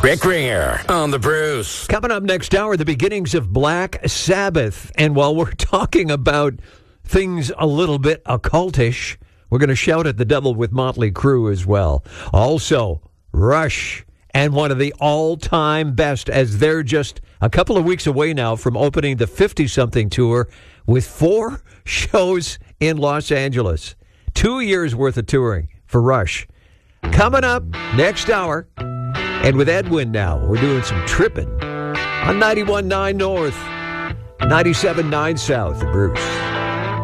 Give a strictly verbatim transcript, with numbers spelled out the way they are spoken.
Rick Ringer on the Bruce. Coming up next hour, the beginnings of Black Sabbath. And while we're talking about things a little bit occultish, we're going to shout at the devil with Motley Crue as well. Also, Rush, and one of the all-time best, as they're just a couple of weeks away now from opening the fifty-something tour with four shows in Los Angeles. Two years worth of touring for Rush. Coming up next hour. And with Edwin now, we're doing some tripping on ninety-one point nine North, ninety-seven point nine South, the Bruce.